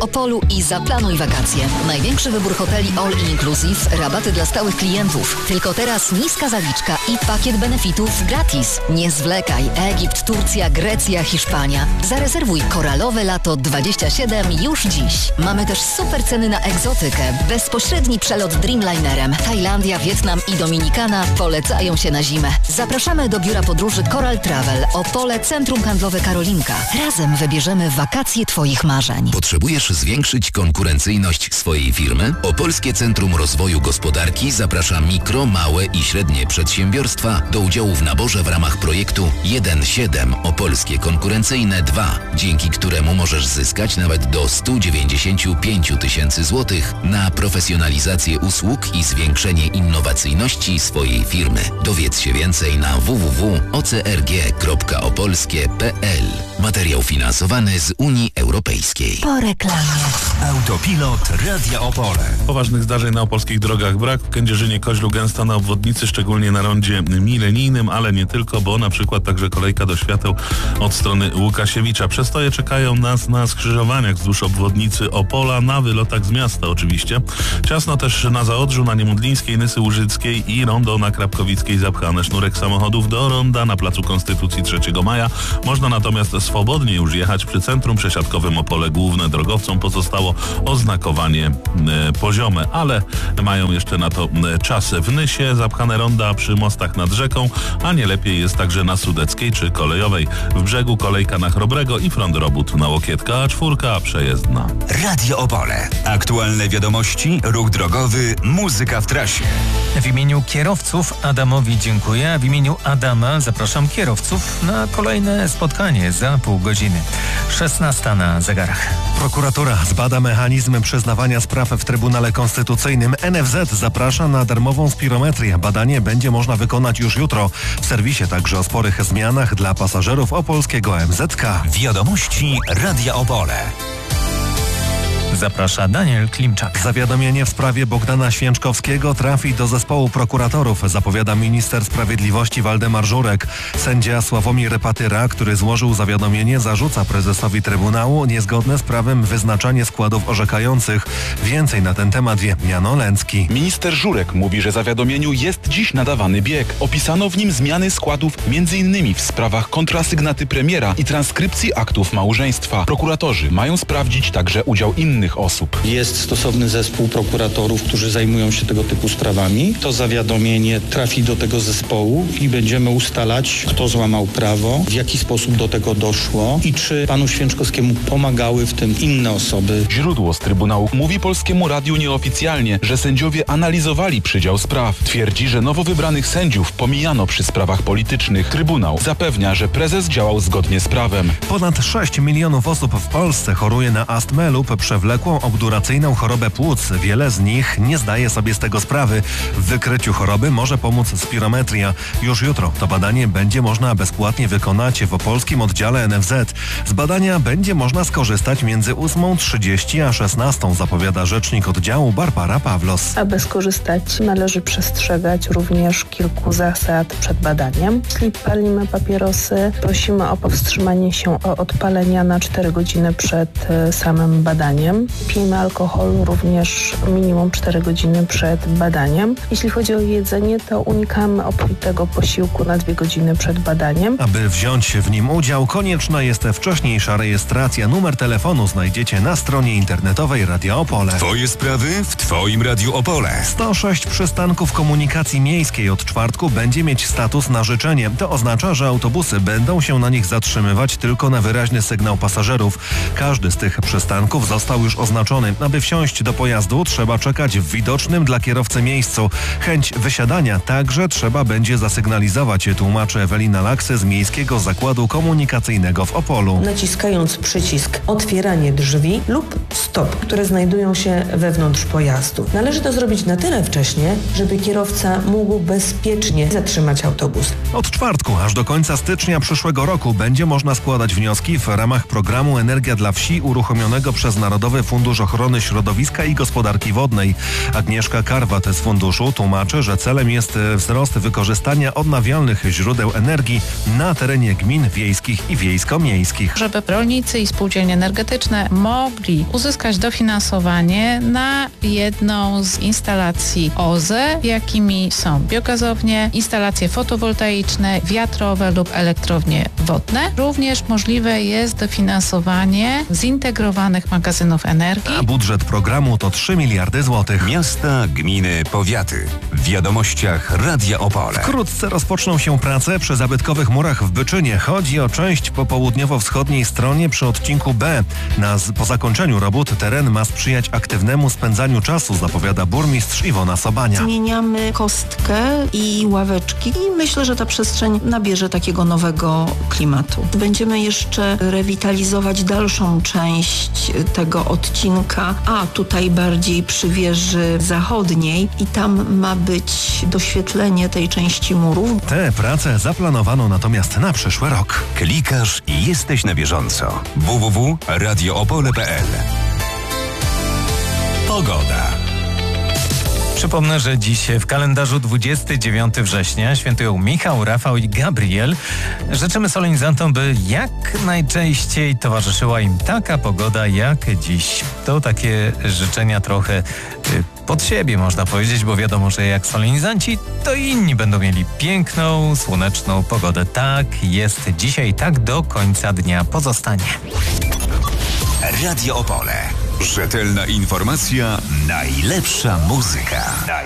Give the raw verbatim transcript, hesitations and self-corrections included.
Opolu i zaplanuj wakacje. Największy wybór hoteli all inclusive, rabaty dla stałych klientów. Tylko teraz niska zaliczka i pakiet benefitów gratis. Nie zwlekaj. Egipt, Turcja, Grecja, Hiszpania. Zarezerwuj koralowe lato dwadzieścia siedem już dziś. Mamy też super ceny na egzotykę. Bezpośredni przelot Dreamlinerem. Tajlandia, Wietnam i Dominikana polecają się na zimę. Zapraszamy do biura podróży Coral Travel. Opole, Centrum Handlowe Karolinka. Razem wybierzemy wakacje Twoich marzeń. Potrzebujesz zwiększyć konkurencyjność swojej firmy? Opolskie Centrum Rozwoju Gospodarki zaprasza mikro, małe i średnie przedsiębiorstwa do udziału w naborze w ramach projektu jeden siedem Opolskie Konkurencyjne dwa, dzięki któremu możesz zyskać nawet do sto dziewięćdziesiąt pięć tysięcy złotych na profesjonalizację usług i zwiększenie innowacyjności swojej firmy. Dowiedz się więcej na w w w kropka o c r g kropka opolskie kropka p l. Materiał finansowany z Unii Europejskiej. Po reklamie. Autopilot Radia Opole. Poważnych zdarzeń na opolskich drogach brak. W Kędzierzynie-Koźlu gęsto na obwodnicy, szczególnie na rondzie milenijnym, ale nie tylko, bo na przykład także kolejka do świateł od strony Łukasiewicza. Przestoje czekają nas na skrzyżowaniach wzdłuż obwodnicy Opola, na wylotach z miasta oczywiście. Ciasno też na Zaodrzu, na Niemodlińskiej, Nysy Łużyckiej i rondo na Krapkowickiej zapchane. Sznurek samochodów do ronda na placu Konstytucji trzeciego maja. Można natomiast swobodnie już jechać przy centrum przesiadkowym Opole Główne. Drogowcom pozostało oznakowanie e, poziome, ale mają jeszcze na to e, czas. W Nysie zapchane ronda przy mostach nad rzeką, a nie lepiej jest także na Sudeckiej czy Kolejowej. W Brzegu kolejka na Chrobrego i front robót na Łokietka, a czwórka przejezdna. Radio Opole. Aktualne wiadomości, ruch drogowy, muzyka w trasie. W imieniu kierowców Adamowi dziękuję, a w imieniu Adama zapraszam kierowców na kolejne spotkanie za pół godziny. szesnasta na zegarach. Prokuratura zbada mechanizmy przyznawania spraw w Trybunale Konstytucyjnym. N F Z zaprasza na darmową spirometrię. Badanie będzie można wykonać już jutro. W serwisie także o sporych zmianach dla pasażerów opolskiego M Z K. Wiadomości Radia Opole. Zaprasza Daniel Klimczak. Zawiadomienie w sprawie Bogdana Święczkowskiego trafi do zespołu prokuratorów, zapowiada minister sprawiedliwości Waldemar Żurek. Sędzia Sławomir Patyra, który złożył zawiadomienie, zarzuca prezesowi Trybunału niezgodne z prawem wyznaczanie składów orzekających. Więcej na ten temat wie Jan Olęcki. Minister Żurek mówi, że zawiadomieniu jest dziś nadawany bieg. Opisano w nim zmiany składów między innymi w sprawach kontrasygnaty premiera i transkrypcji aktów małżeństwa. Prokuratorzy mają sprawdzić także udział innych osób. Jest stosowny zespół prokuratorów, którzy zajmują się tego typu sprawami. To zawiadomienie trafi do tego zespołu i będziemy ustalać, kto złamał prawo, w jaki sposób do tego doszło i czy panu Święczkowskiemu pomagały w tym inne osoby. Źródło z Trybunału mówi Polskiemu Radiu nieoficjalnie, że sędziowie analizowali przydział spraw. Twierdzi, że nowo wybranych sędziów pomijano przy sprawach politycznych. Trybunał zapewnia, że prezes działał zgodnie z prawem. Ponad sześć milionów osób w Polsce choruje na astmę lub przewlekłą obduracyjną chorobę płuc. Wiele z nich nie zdaje sobie z tego sprawy. W wykryciu choroby może pomóc spirometria. Już jutro to badanie będzie można bezpłatnie wykonać w opolskim oddziale N F Z. Z badania będzie można skorzystać między ósmą trzydzieści a szesnastą, zapowiada rzecznik oddziału Barbara Pawlos. Aby skorzystać, należy przestrzegać również kilku zasad przed badaniem. Jeśli palimy papierosy, prosimy o powstrzymanie się od palenia na cztery godziny przed samym badaniem. Pijemy alkohol również minimum cztery godziny przed badaniem. Jeśli chodzi o jedzenie, to unikamy obfitego posiłku na dwie godziny przed badaniem. Aby wziąć w nim udział, konieczna jest wcześniejsza rejestracja. Numer telefonu znajdziecie na stronie internetowej Radia Opole. Twoje sprawy w Twoim Radiu Opole. sto sześć przystanków komunikacji miejskiej od czwartku będzie mieć status na życzenie. To oznacza, że autobusy będą się na nich zatrzymywać tylko na wyraźny sygnał pasażerów. Każdy z tych przystanków został już oznaczony. Aby wsiąść do pojazdu, trzeba czekać w widocznym dla kierowcy miejscu. Chęć wysiadania także trzeba będzie zasygnalizować, tłumaczy Ewelina Laksy z Miejskiego Zakładu Komunikacyjnego w Opolu. Naciskając przycisk otwieranie drzwi lub stop, które znajdują się wewnątrz pojazdu. Należy to zrobić na tyle wcześnie, żeby kierowca mógł bezpiecznie zatrzymać autobus. Od czwartku aż do końca stycznia przyszłego roku będzie można składać wnioski w ramach programu Energia dla Wsi uruchomionego przez Narodowy Fundusz Ochrony Środowiska i Gospodarki Wodnej. Agnieszka Karwat z funduszu tłumaczy, że celem jest wzrost wykorzystania odnawialnych źródeł energii na terenie gmin wiejskich i wiejsko-miejskich. Żeby rolnicy i spółdzielnie energetyczne mogli uzyskać uzyskać dofinansowanie na jedną z instalacji O Z E, jakimi są biogazownie, instalacje fotowoltaiczne, wiatrowe lub elektrownie wodne. Również możliwe jest dofinansowanie zintegrowanych magazynów energii. A budżet programu to trzy miliardy złotych. Miasta, gminy, powiaty. W wiadomościach Radia Opole. Wkrótce rozpoczną się prace przy zabytkowych murach w Byczynie. Chodzi o część po południowo-wschodniej stronie przy odcinku B. Na, po zakończeniu robót teren ma sprzyjać aktywnemu spędzaniu czasu, zapowiada burmistrz Iwona Sobania. Zmieniamy kostkę i ławeczki i myślę, że ta przestrzeń nabierze takiego nowego klimatu. Będziemy jeszcze rewitalizować dalszą część tego odcinka, a tutaj bardziej przy wieży zachodniej i tam ma być doświetlenie tej części murów. Te prace zaplanowano natomiast na przyszły rok. Klikasz i jesteś na bieżąco. w w w kropka radio opole kropka p l. Pogoda. Przypomnę, że dziś w kalendarzu dwudziestego dziewiątego września świętują Michał, Rafał i Gabriel. Życzymy solenizantom, by jak najczęściej towarzyszyła im taka pogoda jak dziś. To takie życzenia trochę y, pod siebie można powiedzieć, bo wiadomo, że jak solenizanci, to inni będą mieli piękną, słoneczną pogodę. Tak jest dzisiaj, tak do końca dnia pozostanie. Radio Opole. Rzetelna informacja, najlepsza muzyka.